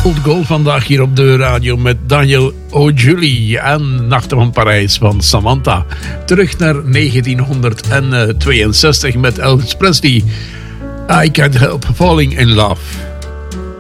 Old Gold vandaag hier op de radio met Daniel O'Julie en Nachten van Parijs van Samantha. Terug naar 1962 met Elvis Presley. I Can't Help Falling in Love.